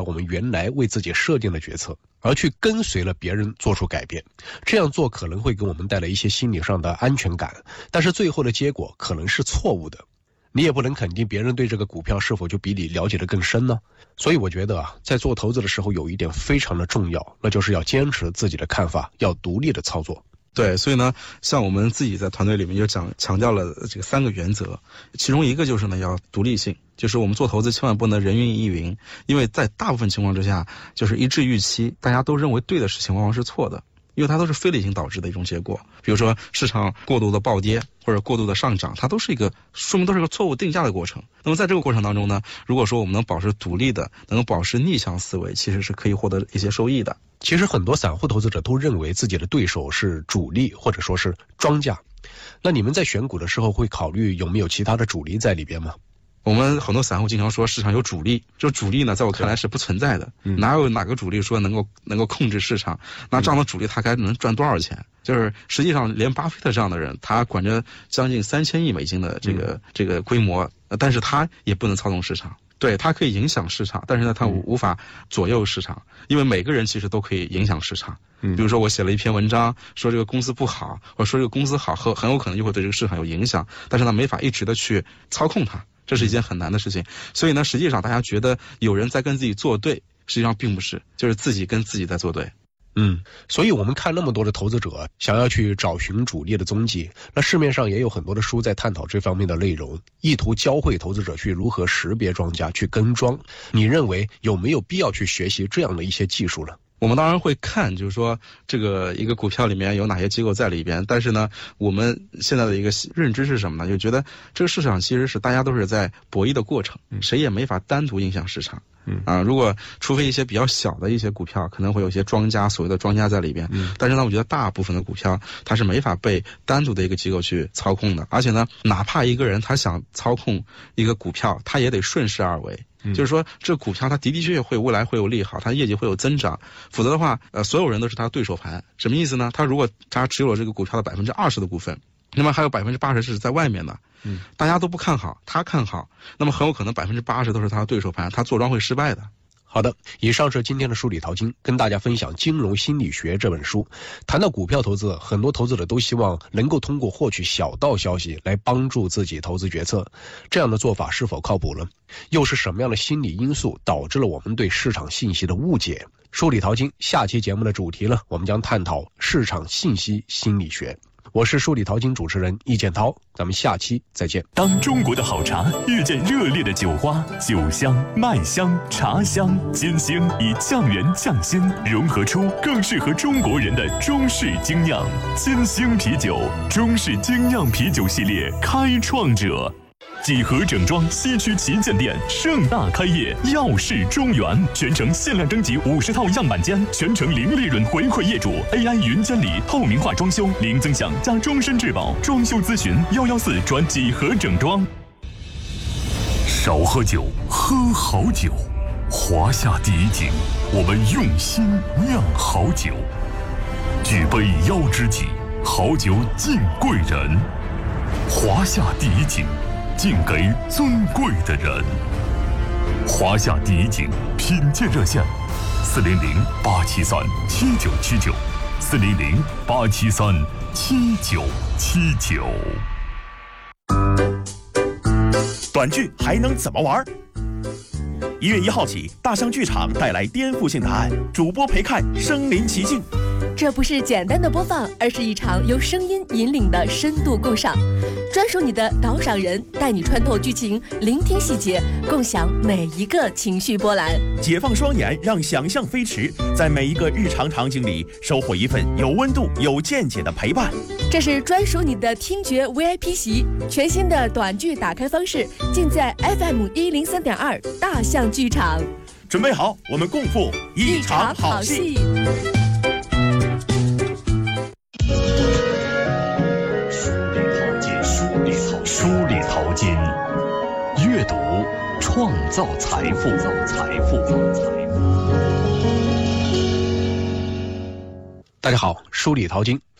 到我们原来为自己设定的决策，而去跟随了别人做出改变。这样做可能会给我们带来一些心理上的安全感，但是最后的结果可能是错误的。你也不能肯定别人对这个股票是否就比你了解的更深呢。所以我觉得在做投资的时候有一点非常的重要，那就是要坚持自己的看法，要独立的操作。 对，所以呢，像我们自己在团队里面就强调了这个3个原则，其中一个就是呢要独立性，就是我们做投资千万不能人云亦云，因为在大部分情况之下，就是一致预期，大家都认为对的事情往往是错的，因为它都是非理性导致的一种结果。比如说市场过度的暴跌或者过度的上涨，它说明都是个错误定价的过程。那么在这个过程当中呢，如果说我们能保持独立的，能够保持逆向思维，其实是可以获得一些收益的。 其实很多散户投资者都认为自己的对手是主力或者说是庄家，那你们在选股的时候会考虑有没有其他的主力在里边吗？ 我们很多散户经常说市场有主力，这主力呢在我看来是不存在的，哪有哪个主力说能够控制市场？那这样的主力他该能赚多少钱？就是实际上连巴菲特这样的人，他管着将近3000亿美金的这个规模，但是他也不能操纵市场。对，他可以影响市场，但是呢他无法左右市场，因为每个人其实都可以影响市场。比如说我写了一篇文章说这个公司不好，或者说这个公司好，很有可能就会对这个市场有影响，但是呢没法一直的去操控它，这是一件很难的事情。所以呢实际上大家觉得有人在跟自己作对，实际上并不是，就是自己跟自己在作对。 所以我们看那么多的投资者想要去找寻主力的踪迹，那市面上也有很多的书在探讨这方面的内容，意图教会投资者去如何识别庄家，去跟庄。你认为有没有必要去学习这样的一些技术呢？ 我们当然会看，就是说这个一个股票里面有哪些机构在里边，但是呢我们现在的一个认知是什么呢？就觉得这个市场其实是大家都是在博弈的过程，谁也没法单独影响市场。如果除非一些比较小的一些股票，可能会有一些庄家，所谓的庄家在里边，但是呢我觉得大部分的股票它是没法被单独的一个机构去操控的，而且呢哪怕一个人他想操控一个股票，他也得顺势而为。就是说这股票它的确会未来会有利好，它业绩会有增长，否则的话所有人都是他对手盘。什么意思呢？他如果他持有了这个股票的20%的股份，那么还有80%是在外面的，大家都不看好，他看好，那么很有可能80%都是他的对手盘，他做庄会失败的。 好的，以上是今天的书里淘金，跟大家分享《金融心理学》这本书。谈到股票投资，很多投资者都希望能够通过获取小道消息来帮助自己投资决策，这样的做法是否靠谱呢？又是什么样的心理因素导致了我们对市场信息的误解？书里淘金下期节目的主题呢，我们将探讨市场信息心理学。我是书里淘金主持人易建涛，咱们下期再见。 当中国的好茶遇见热烈的酒花，酒香、麦香、茶香、金星以酱园匠心融合出更适合中国人的中式精酿。金星啤酒，中式精酿啤酒系列开创者。几何整装西区旗舰店盛大开业，耀世中原，全程限量征集50套样板间，全程零利润回馈业主 ，AI 云监理，透明化装修，零增享加终身质保，装修咨询114转几何整装。少喝酒，喝好酒。华夏第一景，我们用心酿好酒。举杯邀知己，好酒敬贵人。华夏第一景，敬给尊贵的人。华夏第一景品鉴热线：400-873-7979，400-873-7979。 短剧还能怎么玩？1月1号起，大象剧场带来颠覆性答案，主播陪看身临其境。 这不是简单的播放，而是一场由声音引领的深度共赏，专属你的导赏人，带你穿透剧情，聆听细节，共享每一个情绪波澜。 解放双眼，让想象飞驰，在每一个日常场景里收获一份有温度、有见解的陪伴。 这是专属你的听觉 VIP 席，全新的短剧打开方式，尽在 FM103.2大象剧场。 准备好，我们共赴一场好戏。 书里淘金，阅读创造财富。 大家好，书里淘金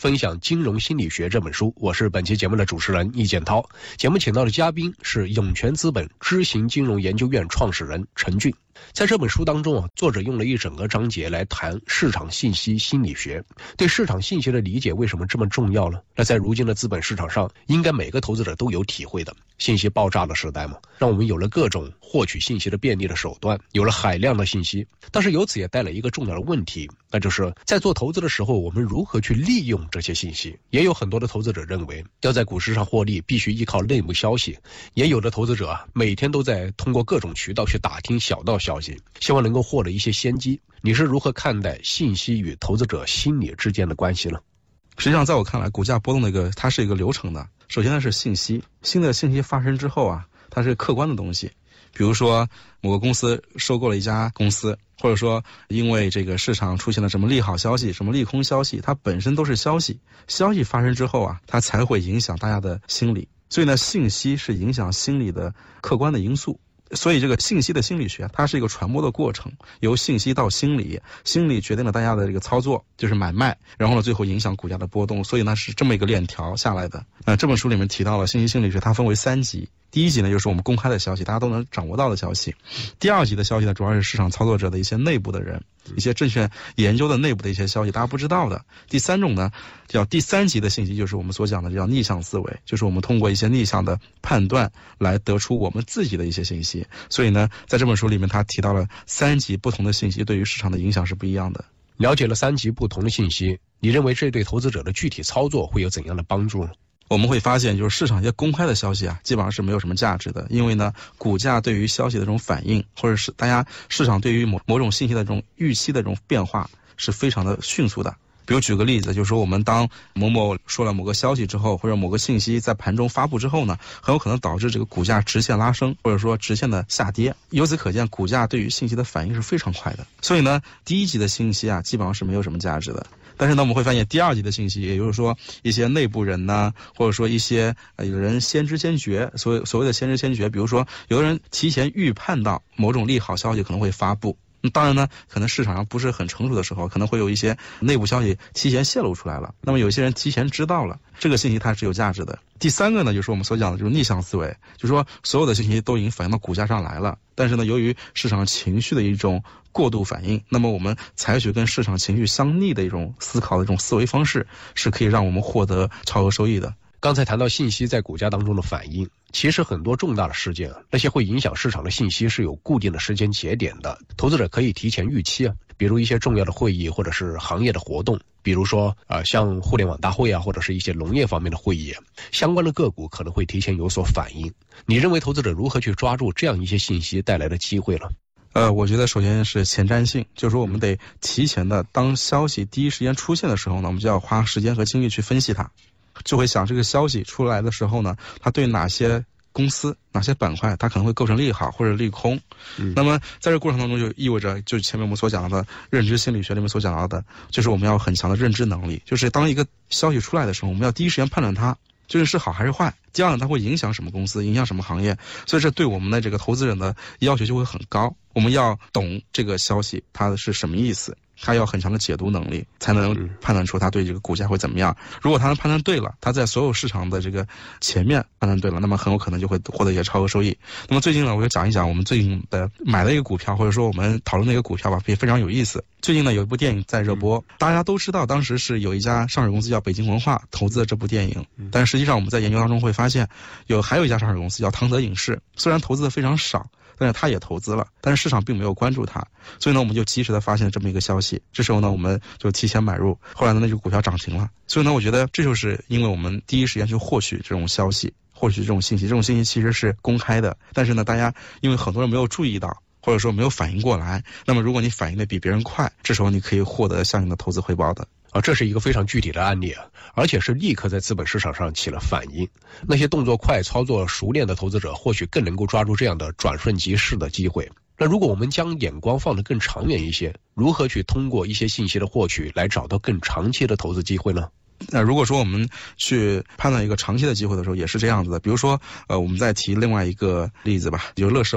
分享《金融心理学》这本书。我是本期节目的主持人易建涛。节目请到的嘉宾是涌泉资本知行金融研究院创始人陈俊。在这本书当中作者用了一整个章节来谈市场信息心理学。对市场信息的理解为什么这么重要呢？那在如今的资本市场上，应该每个投资者都有体会的。信息爆炸的时代嘛，让我们有了各种获取信息的便利的手段，有了海量的信息。但是由此也带来一个重要的问题，那就是在做投资的时候，我们如何去利用这些信息。也有很多的投资者认为，要在股市上获利，必须依靠内部消息。也有的投资者每天都在通过各种渠道去打听小道消息，希望能够获得一些先机。你是如何看待信息与投资者心理之间的关系呢？ 实际上在我看来，股价波动它是一个流程的。首先呢是信息，新的信息发生之后它是客观的东西。比如说某个公司收购了一家公司，或者说因为这个市场出现了什么利好消息，什么利空消息，它本身都是消息。消息发生之后它才会影响大家的心理。所以呢，信息是影响心理的客观的因素。所以这个信息的心理学，它是一个传播的过程，由信息到心理，心理决定了大家的这个操作，就是买卖，然后呢，最后影响股价的波动。所以呢，是这么一个链条下来的。这本书里面提到了信息心理学，它分为3级。第一级呢，就是我们公开的消息，大家都能掌握到的消息。第二级的消息呢，主要是市场操作者的一些内部的人，一些证券研究的内部的一些消息，大家不知道的。第三种呢，叫第3级的信息，就是我们所讲的叫逆向思维，就是我们通过一些逆向的判断来得出我们自己的一些信息。所以呢，在这本书里面，他提到了3级不同的信息对于市场的影响是不一样的。 了解了3级不同的信息，你认为这对投资者的具体操作会有怎样的帮助呢？ 我们会发现，就是市场一些公开的消息基本上是没有什么价值的，因为呢，股价对于消息的这种反应，或者是大家市场对于某种信息的这种预期的这种变化是非常的迅速的。比如举个例子，就是说我们当某某说了某个消息之后，或者某个信息在盘中发布之后呢，很有可能导致这个股价直线拉升，或者说直线的下跌。由此可见，股价对于信息的反应是非常快的。所以呢，第1级的信息基本上是没有什么价值的。但是呢，我们会发现第2级的信息，也就是说一些内部人呢，或者说一些有人先知先觉，所谓的先知先觉，比如说有的人提前预判到某种利好消息可能会发布。当然呢，可能市场上不是很成熟的时候，可能会有一些内部消息提前泄露出来了。那么有些人提前知道了，这个信息它是有价值的。第3个呢，就是我们所讲的就是逆向思维，就是说所有的信息都已经反映到股价上来了，但是呢，由于市场情绪的一种过度反应，那么我们采取跟市场情绪相逆的一种思考的一种思维方式，是可以让我们获得超额收益的。 刚才谈到信息在股价当中的反应，其实很多重大的事件那些会影响市场的信息是有固定的时间节点的，投资者可以提前预期比如一些重要的会议或者是行业的活动，比如说像互联网大会或者是一些农业方面的会议，相关的个股可能会提前有所反应。你认为投资者如何去抓住这样一些信息带来的机会呢？ 我觉得首先是前瞻性，就是说我们得提前的，当消息第一时间出现的时候呢，我们就要花时间和精力去分析它，就会想这个消息出来的时候呢，它对哪些公司哪些板块它可能会构成利好或者利空。那么在这个过程当中就意味着，就前面我们所讲的认知心理学里面所讲到的，就是我们要很强的认知能力，就是当一个消息出来的时候，我们要第一时间判断它究竟是好还是坏，第二呢，它会影响什么公司，影响什么行业。所以这对我们的这个投资人的要求就会很高，我们要懂这个消息它是什么意思，他要很强的解读能力，才能判断出他对这个股价会怎么样。如果他能判断对了，他在所有市场的这个前面判断对了，那么很有可能就会获得一些超额收益。那么最近呢，我就讲一讲我们最近的买的一个股票，或者说我们讨论的一个股票吧，也非常有意思。最近呢，有一部电影在热播，大家都知道，当时是有一家上市公司叫北京文化投资的这部电影，但实际上我们在研究当中会发现，还有一家上市公司叫唐泽影视，虽然投资的非常少，但是他也投资了，但是市场并没有关注它，所以呢，我们就及时的发现了这么一个消息。这时候呢，我们就提前买入，后来呢，那只股票涨停了。所以呢，我觉得这就是因为我们第一时间去获取这种消息，获取这种信息，这种信息其实是公开的，但是呢，大家因为很多人没有注意到，或者说没有反应过来，那么如果你反应的比别人快，这时候你可以获得相应的投资回报的。 这是一个非常具体的案例而且是立刻在资本市场上起了反应。那些动作快、操作熟练的投资者，或许更能够抓住这样的转瞬即逝的机会。那如果我们将眼光放得更长远一些，如何去通过一些信息的获取来找到更长期的投资机会呢？ 如果说我们去判断一个长期的机会的时候，也是这样子的。比如说，我们再提另外一个例子吧，就是乐视网。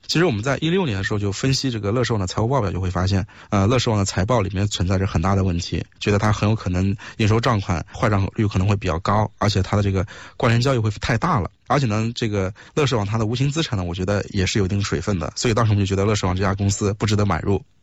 其实我们在2016年的时候就分析这个乐视网的财务报表，就会发现，乐视网的财报里面存在着很大的问题，觉得它很有可能应收账款坏账率可能会比较高，而且它的这个关联交易会太大了。而且呢，这个乐视网它的无形资产呢，我觉得也是有一定水分的，所以当时我们就觉得乐视网这家公司不值得买入。